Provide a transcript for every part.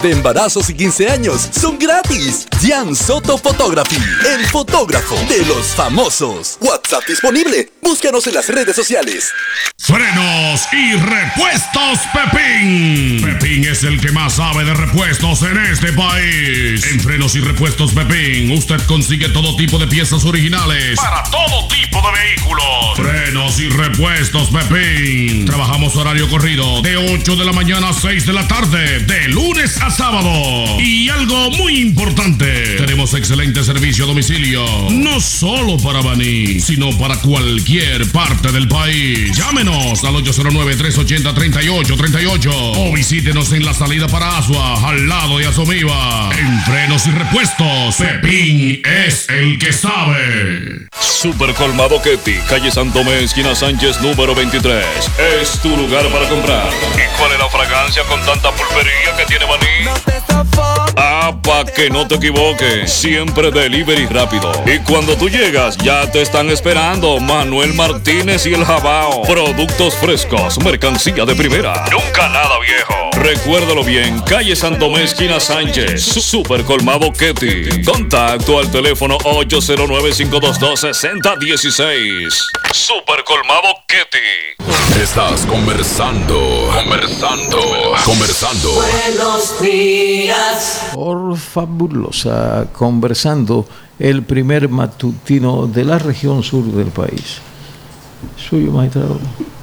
de embarazos y 15 años son gratis. Jan Soto Photography, el fotógrafo de los famosos. WhatsApp disponible. Búscanos en las redes sociales. Frenos y repuestos Pepín. Pepín es el que más sabe de repuestos en este país. En Frenos y repuestos Pepín, usted consigue todo tipo de piezas originales para todo tipo de vehículos. Frenos y repuestos Pepín. Trabajamos horario corrido de 8 de la mañana a 6 de la tarde, de lunes a sábado. Y algo muy importante, tenemos excelente servicio a domicilio, no solo para Baní, sino para cualquier parte del país. Llámenos al 809-380-3838 o visítenos en la salida para Asua, al lado de Asomiva. En Frenos y Repuestos, Pepín es el que sabe. Super Colmado Ketty, calle San Tomé, esquina Sánchez, número 23. Es tu lugar para comprar. ¿Y cuál es la fragancia con tanta pulpería que tiene Baní? Pa' que no te equivoques, siempre delivery rápido. Y cuando tú llegas, ya te están esperando Manuel Martínez y el Jabao. Productos frescos, mercancía de primera. Nunca nada viejo. Recuérdalo bien, calle San Tomé, esquina Sánchez. Super Colmado Ketty. Contacto al teléfono 809-522-6016. Super Colmado Ketty. Estás conversando. Buenos días. Por fabulosa, conversando, el primer matutino de la región sur del país. Suyo, magistrado.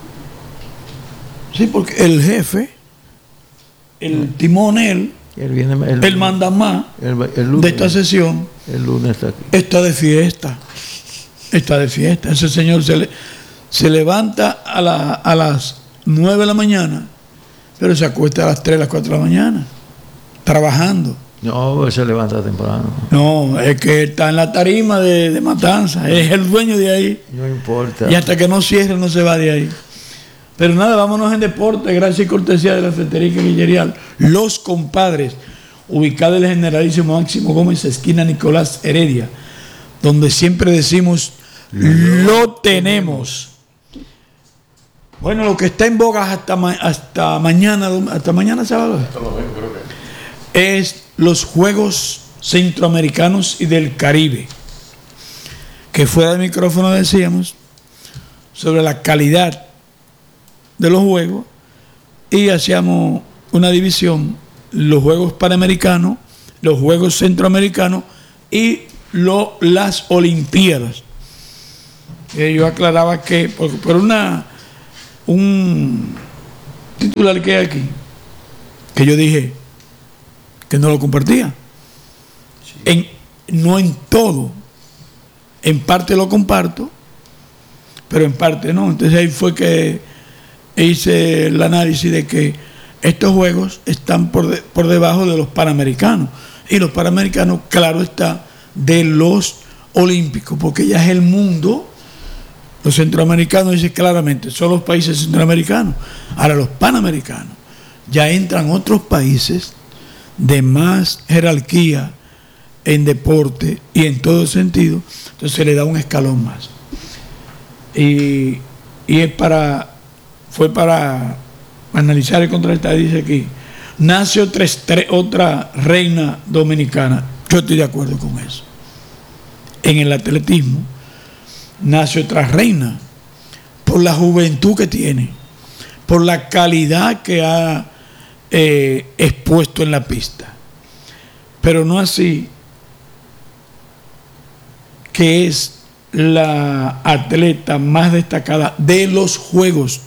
Sí, porque el jefe, el timonel, el mandamás de esta sesión, el lunes está aquí. Está de fiesta. Ese señor se levanta a las 9 de la mañana, pero se acuesta a las 3, a las 4 de la mañana, trabajando. No, se levanta temprano. No, es que está en la tarima de Matanza, es el dueño de ahí. No importa. Y hasta que no cierre no se va de ahí. Pero nada, vámonos en deporte, gracias y cortesía de la Ferretería Guillerial. Los Compadres, ubicada en el Generalísimo Máximo Gómez, esquina Nicolás Heredia, donde siempre decimos, lo tenemos. Bueno, lo que está en boga hasta mañana sábado, es los Juegos Centroamericanos y del Caribe, que fuera de micrófono decíamos sobre la calidad de los juegos y hacíamos una división: los Juegos Panamericanos, los Juegos Centroamericanos y las Olimpiadas. Yo aclaraba que por un titular que hay aquí, que yo dije que no lo compartía. Sí. No en todo. En parte lo comparto, pero en parte no. Entonces ahí fue que hice el análisis de que estos juegos están por debajo de los Panamericanos. Y los Panamericanos, claro está, de los Olímpicos, porque ya es el mundo. Los centroamericanos dicen claramente, son los países centroamericanos. Ahora los panamericanos, ya entran otros países de más jerarquía en deporte y en todo sentido, entonces se le da un escalón más. Y fue para analizar el contraste. Dice aquí, nace otra reina dominicana. Yo estoy de acuerdo con eso. En el atletismo nace otra reina por la juventud que tiene, por la calidad que ha expuesto en la pista, pero no así que es la atleta más destacada de los Juegos,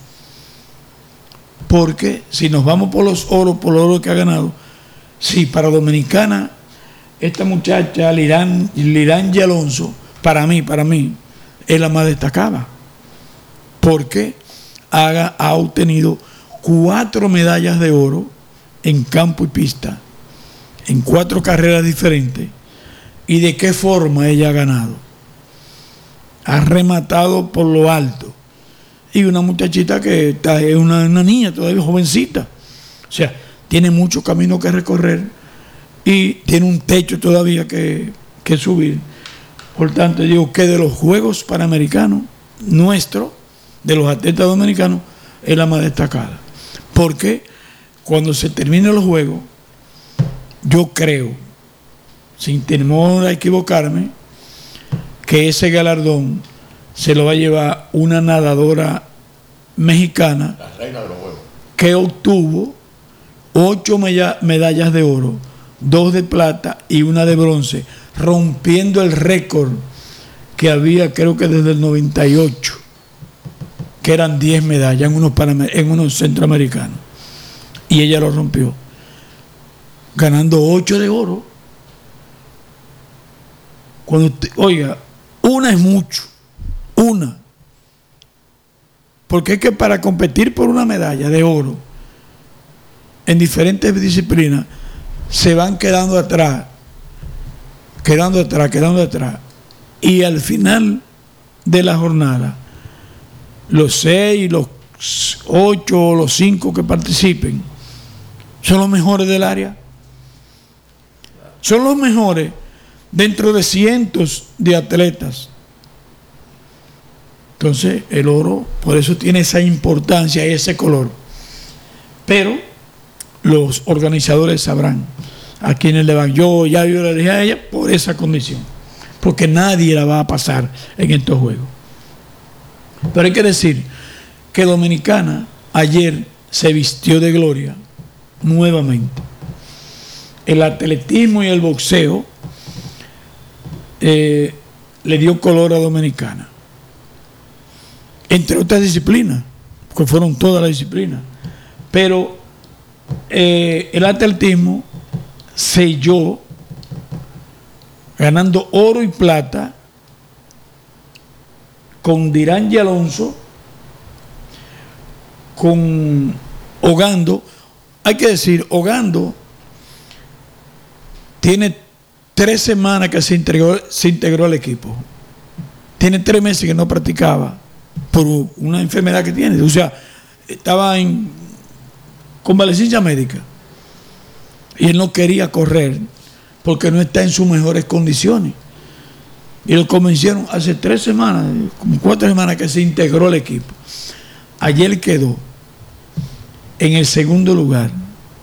porque si nos vamos por los oro que ha ganado, sí, para Dominicana, esta muchacha Liranji Alonso, para mí es la más destacada, porque ha obtenido 4 medallas de oro en campo y pista, en 4 carreras diferentes. ¿Y de qué forma ella ha ganado? Ha rematado por lo alto. Y una muchachita que es una niña todavía jovencita. O sea, tiene mucho camino que recorrer y tiene un techo todavía que subir. Por tanto, digo que de los Juegos Panamericanos, de los atletas dominicanos, es la más destacada. Porque cuando se terminen los Juegos, yo creo, sin temor a equivocarme, que ese galardón se lo va a llevar una nadadora mexicana, La reina de los juegos, que obtuvo 8 medallas de oro, 2 de plata y 1 de bronce, rompiendo el récord que había, creo que desde el 98, que eran 10 medallas en unos centroamericanos. Y ella lo rompió, ganando 8 de oro. Cuando oiga, una es mucho, una. Porque es que para competir por una medalla de oro en diferentes disciplinas se van quedando atrás. Y al final de la jornada, los 6, los 8 o los 5 que participen son los mejores del área. Son los mejores dentro de cientos de atletas. Entonces, el oro, por eso tiene esa importancia y ese color. Pero los organizadores sabrán a quienes le van. Yo le dije a ella por esa condición, porque nadie la va a pasar en estos juegos. Pero hay que decir que Dominicana ayer se vistió de gloria nuevamente. El atletismo y el boxeo le dio color a Dominicana, entre otras disciplinas, que fueron todas las disciplinas. Pero el atletismo selló ganando oro y plata con Dirán y Alonso, con Ogando. Hay que decir, Ogando tiene 3 semanas que se integró al equipo. Tiene 3 meses que no practicaba por una enfermedad que tiene. O sea, estaba en convalecencia médica. Y él no quería correr porque no está en sus mejores condiciones. Y lo convencieron hace 3 semanas, como 4 semanas que se integró al equipo. Ayer quedó en el segundo lugar,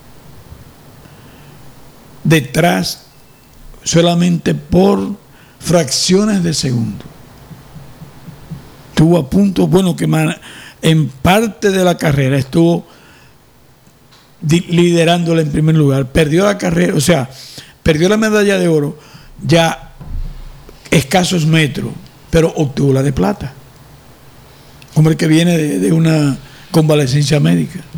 detrás solamente por fracciones de segundo. Estuvo a punto, bueno, que en parte de la carrera estuvo liderándola en primer lugar. Perdió la carrera, o sea, perdió la medalla de oro ya escasos metros, pero obtuvo la de plata. Hombre que viene de una convalecencia médica.